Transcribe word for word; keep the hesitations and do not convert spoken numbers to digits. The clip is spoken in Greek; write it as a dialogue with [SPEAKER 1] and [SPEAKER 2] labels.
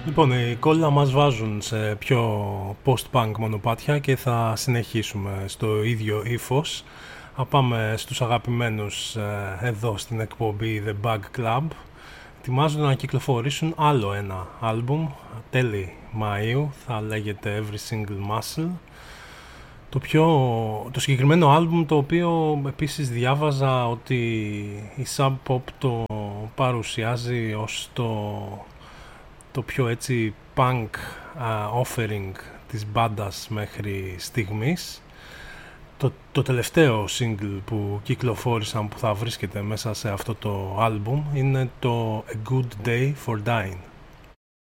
[SPEAKER 1] Λοιπόν, οι Κόλλα μας βάζουν σε πιο post-punk μονοπάτια και θα συνεχίσουμε στο ίδιο ύφος. Θα πάμε στους αγαπημένους ε, εδώ στην εκπομπή The Bug Club. Ετοιμάζονται να κυκλοφορήσουν άλλο ένα άλμπουμ τέλη Μαΐου, θα λέγεται Every Single Muscle. Το, πιο, το συγκεκριμένο άλμπουμ, το οποίο επίσης διάβαζα ότι η Sub Pop το παρουσιάζει ως το, το πιο έτσι punk uh, offering της μπάντας μέχρι στιγμής. Το, το τελευταίο single που κυκλοφόρησαν, που θα βρίσκεται μέσα σε αυτό το άλμπουμ, είναι το A Good Day for Dying.